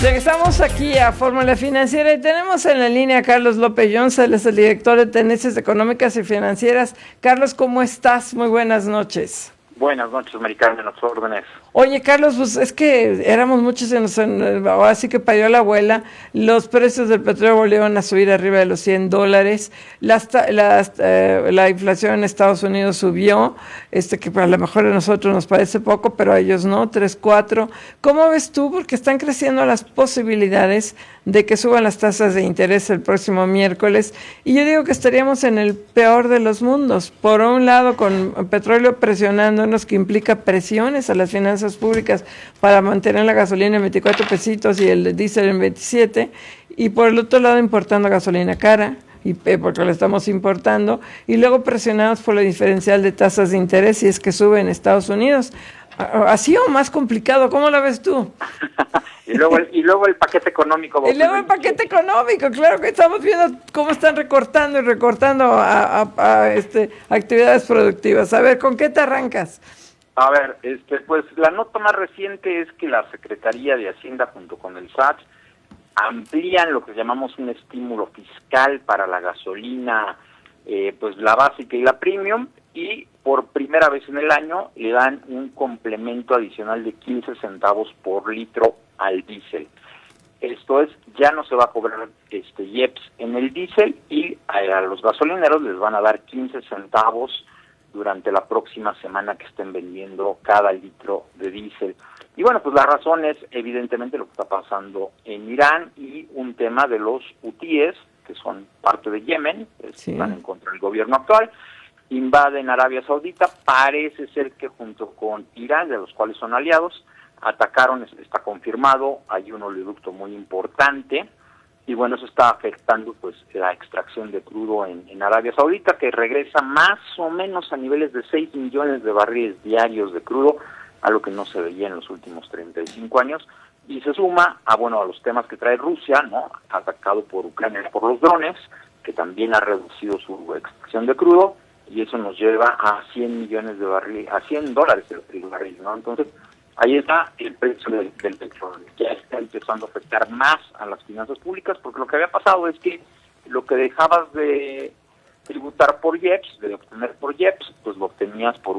Regresamos aquí a Fórmula Financiera y tenemos en la línea a Carlos López Jones, él es el director de Tendencias Económicas y Financieras. Carlos, ¿cómo estás? Muy buenas noches. Buenas noches, Maricarmen, a tus órdenes. Oye, Carlos, pues es que éramos muchos ahora sí que parió la abuela. Los precios del petróleo volvieron a subir arriba de los $100. La inflación en Estados Unidos subió, que a lo mejor a nosotros nos parece poco, pero a ellos no, 3, 4. ¿Cómo ves tú? Porque están creciendo las posibilidades de que suban las tasas de interés el próximo miércoles. Y yo digo que estaríamos en el peor de los mundos. Por un lado, con petróleo presionándonos, que implica presiones a las finanzas públicas para mantener la gasolina en 24 pesitos y el diésel en 27, y por el otro lado importando gasolina cara, y porque la estamos importando, y luego presionados por la diferencial de tasas de interés si es que sube en Estados Unidos. ¿Así o más complicado? ¿Cómo la ves tú? y luego el paquete económico. Y luego el paquete económico, claro que estamos viendo cómo están recortando a actividades productivas. A ver, ¿con qué te arrancas? A ver, pues la nota más reciente es que la Secretaría de Hacienda junto con el SAT amplían lo que llamamos un estímulo fiscal para la gasolina, pues la básica y la premium, y por primera vez en el año le dan un complemento adicional de 15 centavos por litro al diésel. Esto es, ya no se va a cobrar IEPS en el diésel y a los gasolineros les van a dar 15 centavos durante la próxima semana que estén vendiendo cada litro de diésel. Y bueno, pues la razón es evidentemente lo que está pasando en Irán y un tema de los hutíes, que son parte de Yemen, sí, están en contra del gobierno actual, invaden Arabia Saudita, parece ser que junto con Irán, de los cuales son aliados, atacaron, está confirmado, hay un oleoducto muy importante, y bueno, eso está afectando pues la extracción de crudo en Arabia Saudita, que regresa más o menos a niveles de 6 millones de barriles diarios de crudo, algo que no se veía en los últimos 35 años, y se suma a los temas que trae Rusia, ¿no? Atacado por Ucrania por los drones, que también ha reducido su extracción de crudo, y eso nos lleva a 100 millones de barriles, a $100 el barril, ¿no? Entonces, ahí está el precio del petróleo, que ya está empezando a afectar más a las finanzas públicas, porque lo que había pasado es que lo que dejabas de tributar por IEPS, de obtener por IEPS, pues lo obtenías por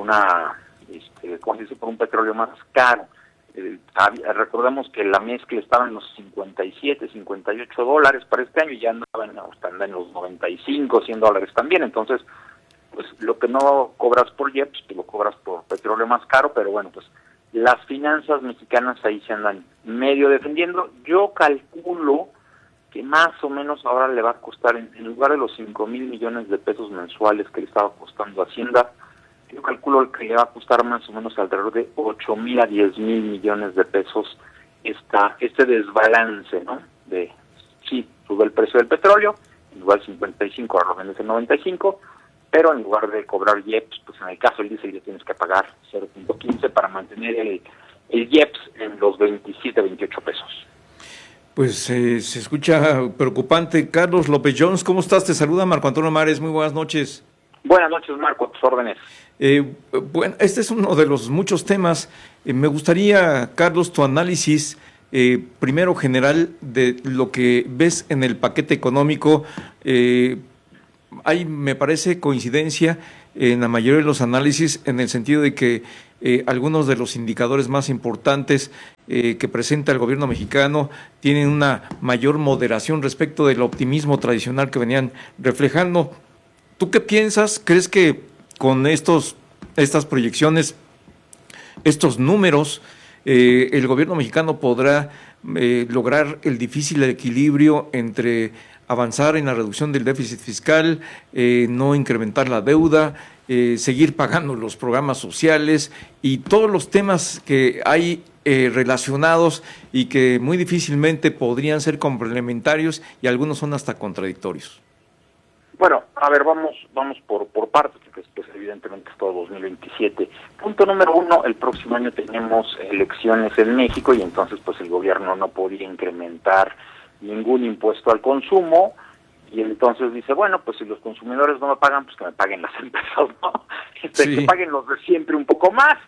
por un petróleo más caro. Recordemos que la mezcla estaba en los 57, $58 para este año y ya andan en los 95, $100 también. Entonces, pues lo que no cobras por IEPS, pues lo cobras por petróleo más caro, pero bueno, pues las finanzas mexicanas ahí se andan medio defendiendo. Yo calculo que más o menos ahora le va a costar, en lugar de los 5,000 millones de pesos mensuales que le estaba costando Hacienda, yo calculo que le va a costar más o menos alrededor de 8,000 a 10,000 millones de pesos este desbalance, ¿no? Sí, sube el precio del petróleo, en lugar de 55 ahora lo vendes en 95, pero en lugar de cobrar IEPS, pues en el caso del diésel ya tienes que pagar 0.15 para mantener el IEPS en los 27, 28 pesos. Pues se escucha preocupante. Carlos López Jones, ¿cómo estás? Te saluda Marco Antonio Mares, muy buenas noches. Buenas noches, Marco, a tus órdenes. Bueno, este es uno de los muchos temas. Me gustaría, Carlos, tu análisis primero general de lo que ves en el paquete económico. Hay, me parece, coincidencia en la mayoría de los análisis en el sentido de que algunos de los indicadores más importantes que presenta el gobierno mexicano tienen una mayor moderación respecto del optimismo tradicional que venían reflejando. ¿Tú qué piensas? ¿Crees que con estas proyecciones, estos números, el gobierno mexicano podrá lograr el difícil equilibrio entre avanzar en la reducción del déficit fiscal, no incrementar la deuda, seguir pagando los programas sociales y todos los temas que hay relacionados y que muy difícilmente podrían ser complementarios y algunos son hasta contradictorios? Bueno, a ver, vamos por partes, porque pues, evidentemente es todo 2027. Punto número 1, el próximo año tenemos elecciones en México y entonces pues el gobierno no podía incrementar ningún impuesto al consumo y entonces dice, bueno, pues si los consumidores no me pagan, pues que me paguen las empresas, ¿no? Sí. Que paguen los de siempre un poco más.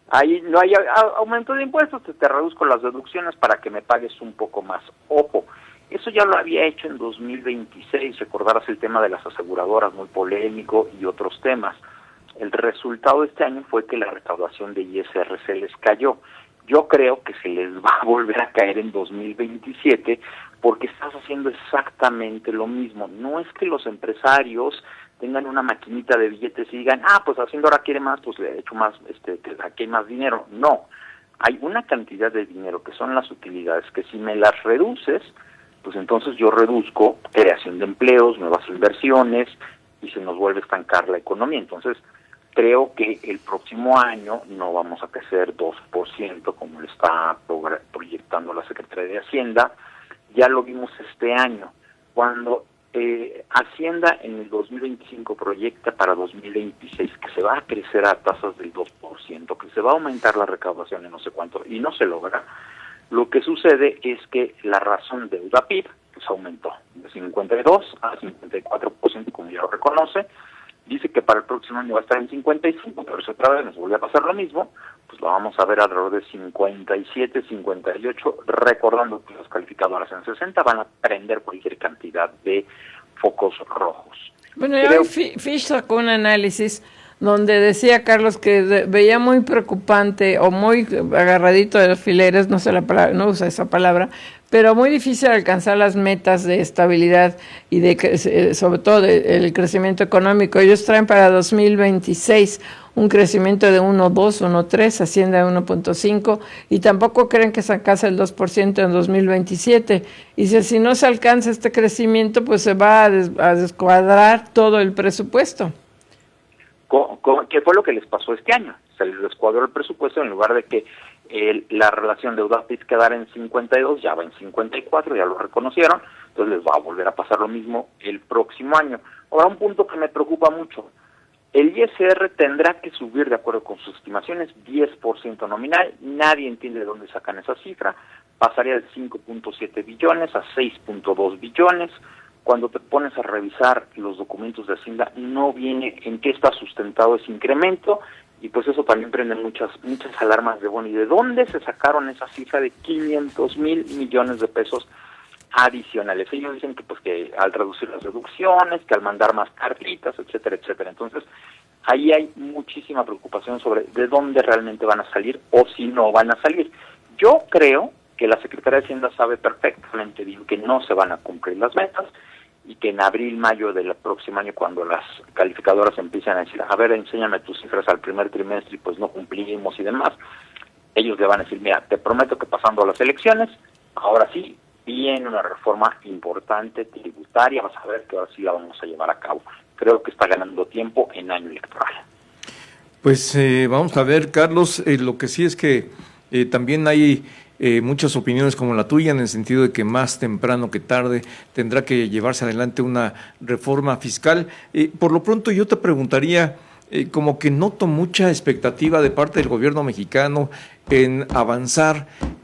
ahí no hay aumento de impuestos, te reduzco las deducciones para que me pagues un poco más. Ojo, eso ya lo había hecho en 2026, recordarás el tema de las aseguradoras, muy polémico, y otros temas. El resultado de este año fue que la recaudación de ISR se les cayó. Yo creo que se les va a volver a caer en 2027 porque estás haciendo exactamente lo mismo. No es que los empresarios tengan una maquinita de billetes y digan, pues Hacienda ahora quiere más, pues le echo más, aquí hay más dinero. No, hay una cantidad de dinero que son las utilidades, que si me las reduces, pues entonces yo reduzco creación de empleos, nuevas inversiones, y se nos vuelve a estancar la economía. Entonces, creo que el próximo año no vamos a crecer 2% como lo está proyectando la Secretaría de Hacienda. Ya lo vimos este año, cuando Hacienda en el 2025 proyecta para 2026 que se va a crecer a tasas del 2%, que se va a aumentar la recaudación en no sé cuánto, y no se logra. Lo que sucede es que la razón deuda PIB pues aumentó de 52 a 54%, como ya lo reconoce. Dice que para el próximo año va a estar en 55, pero si otra vez nos vuelve a pasar lo mismo, pues lo vamos a ver alrededor de 57, 58, recordando que las calificadoras en 60 van a prender cualquier cantidad de focos rojos. Bueno, ya Fitch sacó un análisis donde decía Carlos que veía muy preocupante o muy agarradito de los alfileres, no sé la palabra, no usa esa palabra, pero muy difícil alcanzar las metas de estabilidad y de sobre todo el crecimiento económico. Ellos traen para 2026 un crecimiento de 1.2, 1.3, Hacienda de 1.5, y tampoco creen que se alcance el 2% en 2027. Y si no se alcanza este crecimiento, pues se va a descuadrar todo el presupuesto. ¿Qué fue lo que les pasó este año? Se les descuadró el presupuesto, en lugar de que la relación deuda-PIB quedara en 52, ya va en 54, ya lo reconocieron, entonces les va a volver a pasar lo mismo el próximo año. Ahora, un punto que me preocupa mucho, el ISR tendrá que subir, de acuerdo con sus estimaciones, 10% nominal, nadie entiende de dónde sacan esa cifra, pasaría de 5.7 billones a 6.2 billones, cuando te pones a revisar los documentos de Hacienda, no viene en qué está sustentado ese incremento, y pues eso también prende muchas alarmas de, bueno, ¿y de dónde se sacaron esa cifra de 500,000 millones de pesos adicionales? Ellos dicen que pues que al reducir las reducciones, que al mandar más cartitas, etcétera, etcétera. Entonces, ahí hay muchísima preocupación sobre de dónde realmente van a salir o si no van a salir. Yo creo que la Secretaría de Hacienda sabe perfectamente bien que no se van a cumplir las metas, y que en abril, mayo del próximo año, cuando las calificadoras empiezan a decir, a ver, enséñame tus cifras al primer trimestre y pues no cumplimos y demás, ellos le van a decir, mira, te prometo que pasando a las elecciones, ahora sí, viene una reforma importante tributaria, vas a ver que ahora sí la vamos a llevar a cabo. Creo que está ganando tiempo en año electoral. Pues vamos a ver, Carlos, lo que sí es que también hay muchas opiniones como la tuya, en el sentido de que más temprano que tarde tendrá que llevarse adelante una reforma fiscal. Por lo pronto yo te preguntaría, como que noto mucha expectativa de parte del gobierno mexicano en avanzar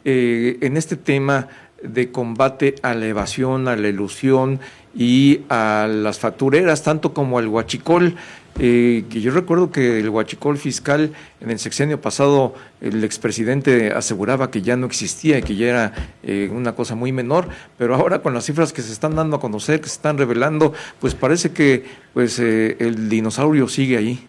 en este tema de combate a la evasión, a la elusión y a las factureras, tanto como al huachicol. Que yo recuerdo que el huachicol fiscal en el sexenio pasado, el expresidente aseguraba que ya no existía y que ya era una cosa muy menor, pero ahora con las cifras que se están dando a conocer, que se están revelando, pues parece que pues el dinosaurio sigue ahí.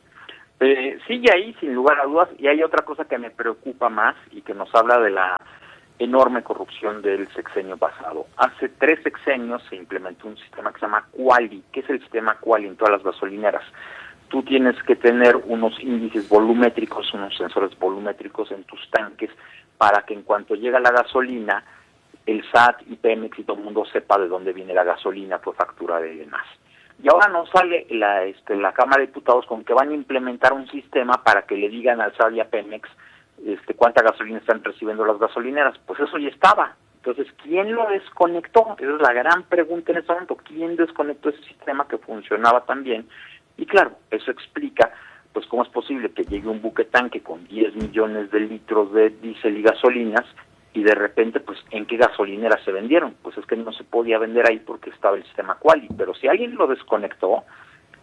Sigue ahí sin lugar a dudas, y hay otra cosa que me preocupa más y que nos habla de la enorme corrupción del sexenio pasado. Hace 3 sexenios se implementó un sistema que se llama Quali. ¿Qué es el sistema Quali en todas las gasolineras? Tú tienes que tener unos índices volumétricos, unos sensores volumétricos en tus tanques para que en cuanto llega la gasolina, el SAT y Pemex y todo el mundo sepa de dónde viene la gasolina por factura de demás. Y ahora nos sale la Cámara de Diputados con que van a implementar un sistema para que le digan al SAT y a Pemex cuánta gasolina están recibiendo las gasolineras. Pues eso ya estaba. Entonces, ¿quién lo desconectó? Esa es la gran pregunta en este momento. ¿Quién desconectó ese sistema que funcionaba tan bien? Y claro, eso explica pues cómo es posible que llegue un buque tanque con 10 millones de litros de diésel y gasolinas y de repente, pues, ¿en qué gasolineras se vendieron? Pues es que no se podía vender ahí porque estaba el sistema Quali. Pero si alguien lo desconectó,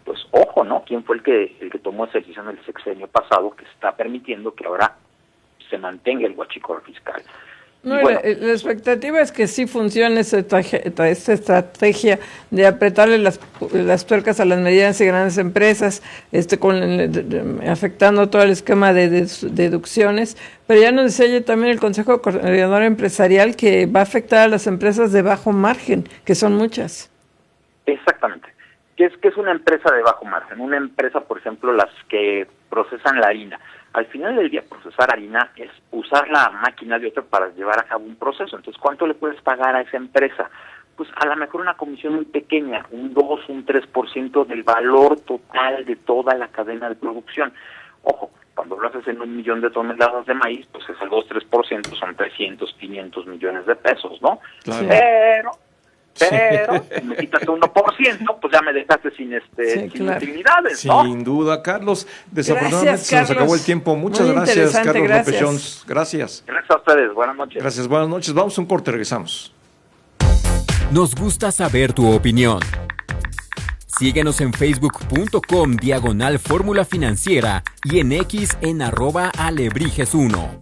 pues ojo, ¿no? ¿Quién fue el que tomó esa decisión el sexenio pasado que está permitiendo que ahora se mantenga el huachicol fiscal? No, bueno, la expectativa es que sí funcione esta estrategia de apretarle las tuercas a las medianas y grandes empresas, afectando todo el esquema de deducciones, pero ya nos decía también el Consejo Coordinador Empresarial que va a afectar a las empresas de bajo margen, que son muchas. Exactamente. ¿Qué es una empresa de bajo margen? Una empresa, por ejemplo, las que procesan la harina. Al final del día, procesar harina es usar la máquina de otra para llevar a cabo un proceso. Entonces, ¿cuánto le puedes pagar a esa empresa? Pues a lo mejor una comisión muy pequeña, un 2, un 3% del valor total de toda la cadena de producción. Ojo, cuando lo haces en 1 millón de toneladas de maíz, pues ese 2-3% son 300, 500 millones de pesos, ¿no? Claro. Pero si me quitas 1%, pues ya me dejaste sin utilidades, ¿no? Sin duda, Carlos. Desafortunadamente Gracias, se nos Carlos. acabó el tiempo. Muchas Muy gracias, Carlos gracias. López Jones. Gracias. Gracias a ustedes. Buenas noches. Gracias, buenas noches. Vamos a un corte, regresamos. Nos gusta saber tu opinión. Síguenos en facebook.com/Fórmula Financiera y en X en @Alebrijes1.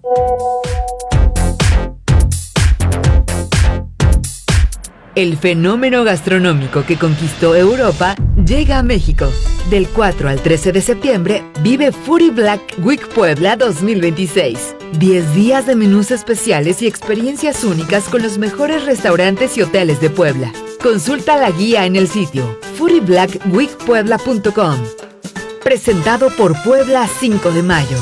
El fenómeno gastronómico que conquistó Europa llega a México. Del 4 al 13 de septiembre, vive Foodie Black Week Puebla 2026. 10 días de menús especiales y experiencias únicas con los mejores restaurantes y hoteles de Puebla. Consulta la guía en el sitio foodieblackweekpuebla.com. Presentado por Puebla 5 de Mayo.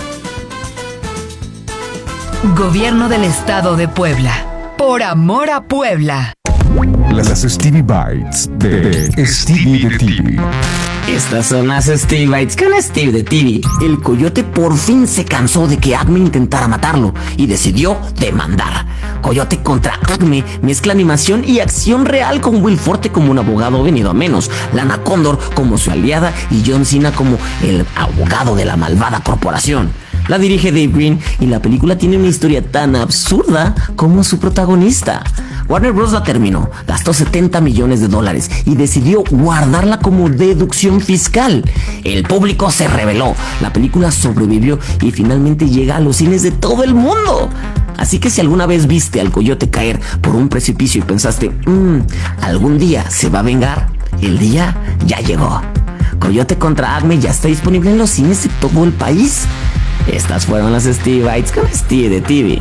Gobierno del Estado de Puebla. Por amor a Puebla. Las Stevie Bites de Stevie de TV. Estas son las Stevie Bites con Steve de TV. El coyote por fin se cansó de que Acme intentara matarlo y decidió demandar. Coyote contra Acme mezcla animación y acción real con Will Forte como un abogado venido a menos, Lana Condor como su aliada y John Cena como el abogado de la malvada corporación. La dirige Dave Green y la película tiene una historia tan absurda como su protagonista. Warner Bros. La terminó, gastó $70 millones y decidió guardarla como deducción fiscal. El público se rebeló, la película sobrevivió y finalmente llega a los cines de todo el mundo. Así que si alguna vez viste al coyote caer por un precipicio y pensaste, algún día se va a vengar, el día ya llegó. Coyote contra Acme ya está disponible en los cines de todo el país. Estas fueron las Stevie Bites con Steve de TV.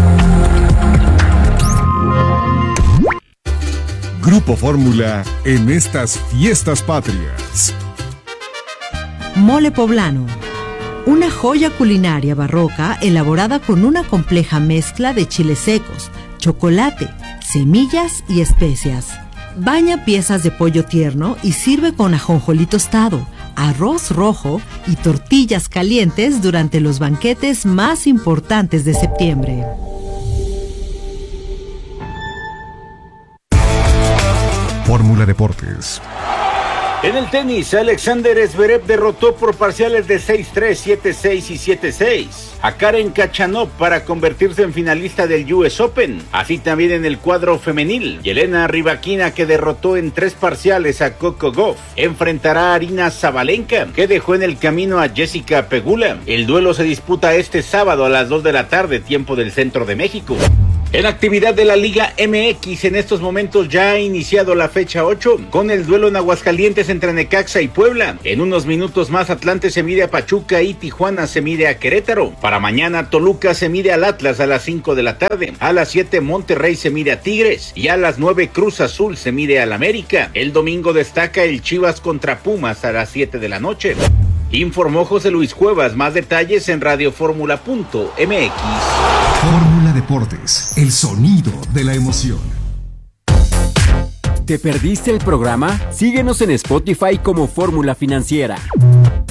Grupo Fórmula en estas fiestas patrias. Mole poblano. Una joya culinaria barroca elaborada con una compleja mezcla de chiles secos, chocolate, semillas y especias. Baña piezas de pollo tierno y sirve con ajonjolí tostado, arroz rojo y tortillas calientes durante los banquetes más importantes de septiembre. Fórmula Deportes. En el tenis, Alexander Zverev derrotó por parciales de 6-3, 7-6 y 7-6 a Karen Khachanov para convertirse en finalista del US Open. Así también en el cuadro femenil, Yelena Rybakina, que derrotó en 3 parciales a Coco Gauff, enfrentará a Aryna Sabalenka, que dejó en el camino a Jessica Pegula. El duelo se disputa este sábado a las 2 de la tarde, tiempo del centro de México. En actividad de la Liga MX, en estos momentos ya ha iniciado la fecha 8, con el duelo en Aguascalientes entre Necaxa y Puebla. En unos minutos más, Atlante se mide a Pachuca y Tijuana se mide a Querétaro. Para mañana, Toluca se mide al Atlas a las 5 de la tarde. A las 7, Monterrey se mide a Tigres. Y a las 9, Cruz Azul se mide al América. El domingo destaca el Chivas contra Pumas a las 7 de la noche. Informó José Luis Cuevas. Más detalles en radioformula.mx. Fórmula Deportes, el sonido de la emoción. ¿Te perdiste el programa? Síguenos en Spotify como Fórmula Financiera.